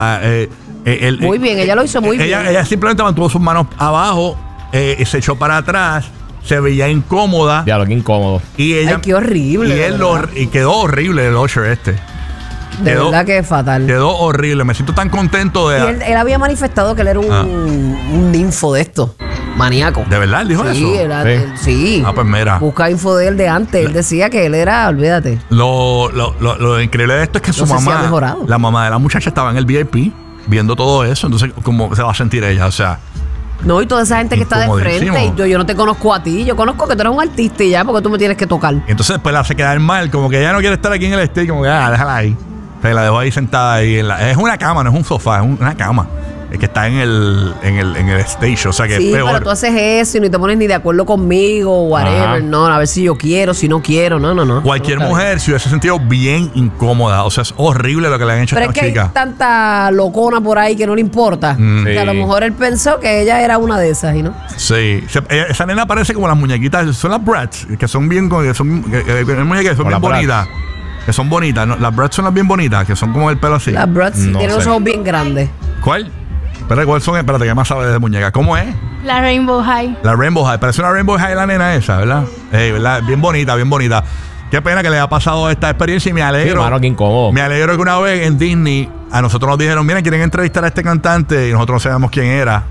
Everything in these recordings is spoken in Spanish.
Muy bien, ella lo hizo muy bien. Ella simplemente mantuvo sus manos abajo, se echó para atrás, se veía incómoda. Diablo, qué incómodo. Y ella, ay, qué horrible. Y quedó horrible el Usher este. De verdad que es fatal. Quedó horrible. Me siento tan contento de... Y él había manifestado que él era un ninfo de esto. Maníaco. ¿De verdad él dijo eso? Sí. Ah, pues mira. Busca info de él de antes. Él decía que él era, olvídate. Lo increíble de esto es que su mamá, la mamá de la muchacha, estaba en el VIP viendo todo eso. Entonces, ¿cómo se va a sentir ella? O sea... No, y toda esa gente que está de frente, y yo no te conozco a ti, yo conozco que tú eres un artista y ya, porque tú me tienes que tocar. Y entonces después la hace quedar mal, como que ella no quiere estar aquí en el stage, como que déjala ahí. Se la dejó ahí sentada ahí es una cama, no es un sofá, es una cama. Es que está en el stage, o sea que sí, es peor. Pero tú haces eso y no te pones ni de acuerdo conmigo, whatever. Ajá. No, a ver si yo quiero, si no quiero, no. Cualquier mujer se hubiese sentido bien incómoda, o sea, es horrible lo que le han hecho a esta chica. Pero es que hay tanta locona por ahí que no le importa. Que a lo mejor él pensó que ella era una de esas, ¿y no? Sí, esa nena parece como las muñequitas, son las Bratz, que son bien, son bien bonitas. Que son bonitas, ¿no? Las Bratz son las bien bonitas, que son como el pelo así. Las Bratz tienen los ojos bien grandes. ¿Cuál? ¿Cuáles son? Espérate, que más sabes de muñeca. ¿Cómo es? La Rainbow High. La Rainbow High. Parece una Rainbow High la nena esa, ¿verdad? ¿Verdad? Bien bonita, bien bonita. Qué pena que le haya pasado esta experiencia y me alegro. Sí, mano, qué incómodo. Me alegro que una vez en Disney a nosotros nos dijeron, miren, quieren entrevistar a este cantante y nosotros no sabíamos quién era.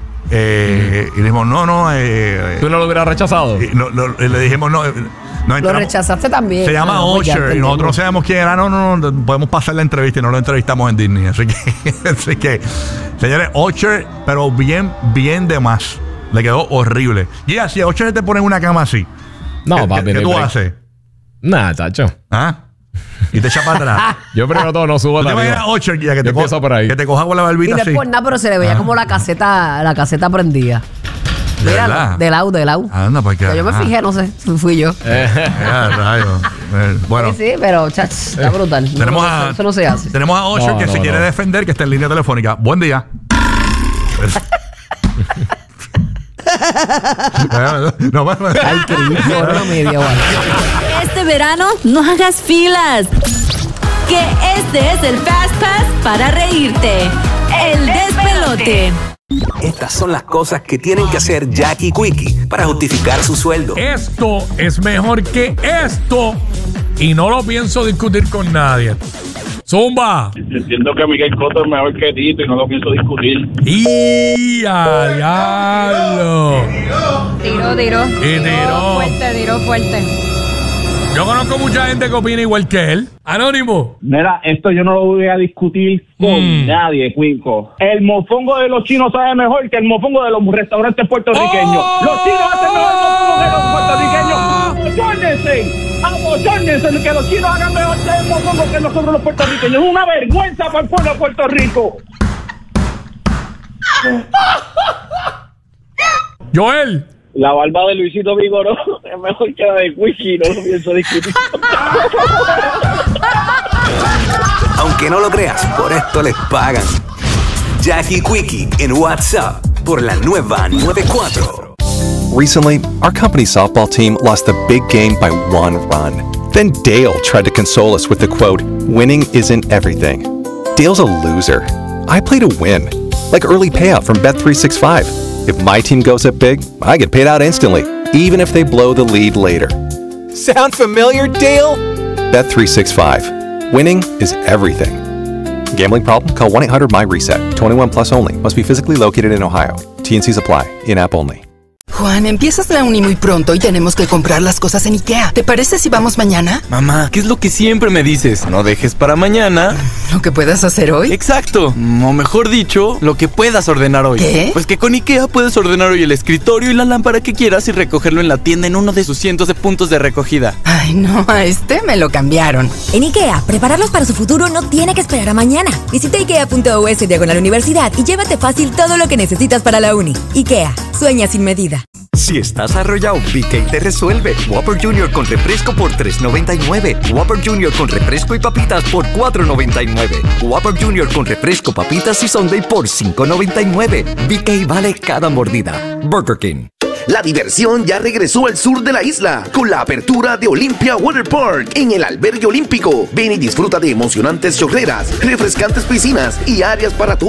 Y dijimos, no. ¿Tú no lo hubieras rechazado? Le dijimos, no. Lo rechazaste también. Se llama Usher y nosotros no sabemos quién era. No, podemos pasar la entrevista y no lo entrevistamos en Disney. Así que señores, Usher, pero bien de más. Le quedó horrible. Y así, Usher te pone en una cama así. No, papi. ¿Qué tú haces? Nada, chacho. ¿Ah? Y te echa para atrás. Yo primero todo no subo la vida. Usher ya que te coja con la barbita así. Y no es por nada, pero se le veía como la caseta prendida. Mira, de lado. Anda, porque yo me fijé, no sé, fui yo. Bueno. Sí, pero chach, está brutal. Eso no se hace. Tenemos a Usher que se quiere defender, que está en línea telefónica. Buen día. Este verano no hagas filas. Que este es el Fast Pass para reírte. El despelote. Estas son las cosas que tienen que hacer Jackie y Quickie para justificar su sueldo. Esto es mejor que esto y no lo pienso discutir con nadie. ¡Zumba! Entiendo que Miguel Cotto es mejor que Tito y no lo pienso discutir. ¡Y a diablo! Tiró. Y tiró fuerte. Yo conozco mucha gente que opina igual que él. Anónimo. Mira, esto yo no lo voy a discutir con nadie, Cuico. El mofongo de los chinos sabe mejor que el mofongo de los restaurantes puertorriqueños. Los chinos hacen mejor mofongo que los puertorriqueños. ¡Abocháñense! Que los chinos hagan mejor el mofongo que nosotros los puertorriqueños. Es una vergüenza para el pueblo de Puerto Rico. Joel. La barba de Luisito Vigoró es mejor que la de Quickie, no lo pienso discutir. Aunque no lo creas, por esto les pagan. Jackie y Quickie en WhatsApp por la nueva 94. Recently, our company's softball team lost the big game by 1 run. Then Dale tried to console us with the quote, "Winning isn't everything." Dale's a loser. I play to win, like early payout from Bet365. If my team goes up big, I get paid out instantly, even if they blow the lead later. Sound familiar, Dale? Bet365. Winning is everything. Gambling problem? Call 1-800-MY-RESET. 21 plus only. Must be physically located in Ohio. T&Cs apply. In-app only. Juan, empiezas la uni muy pronto y tenemos que comprar las cosas en IKEA. ¿Te parece si vamos mañana? Mamá, ¿qué es lo que siempre me dices? No dejes para mañana ¿lo que puedas hacer hoy? Exacto, o mejor dicho, lo que puedas ordenar hoy. ¿Qué? Pues que con IKEA puedes ordenar hoy el escritorio y la lámpara que quieras y recogerlo en la tienda en uno de sus cientos de puntos de recogida. Ay, no, a este me lo cambiaron. En IKEA, prepararlos para su futuro no tiene que esperar a mañana. Visita IKEA.us/universidad y llévate fácil todo lo que necesitas para la uni. IKEA, sueña sin medida. Si estás arrollado, BK te resuelve. Whopper Jr. con refresco por $3.99. Whopper Jr. con refresco y papitas por $4.99. Whopper Jr. con refresco, papitas y sundae por $5.99. BK vale cada mordida. Burger King. La diversión ya regresó al sur de la isla con la apertura de Olympia Water Park en el albergue olímpico. Ven y disfruta de emocionantes chorreras, refrescantes piscinas y áreas para tu